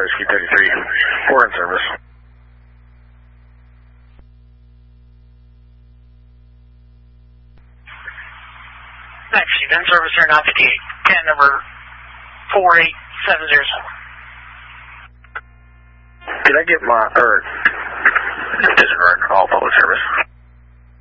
Whiskey 33. We're in service. Next, you've been service here 958. 10 number 48707. Did I get my, disregard all public service.